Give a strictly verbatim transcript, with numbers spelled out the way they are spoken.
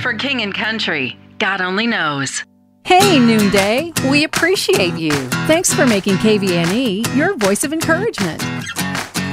For King and Country, God only knows. Hey, Noonday, we appreciate you. Thanks for making K V N E your voice of encouragement.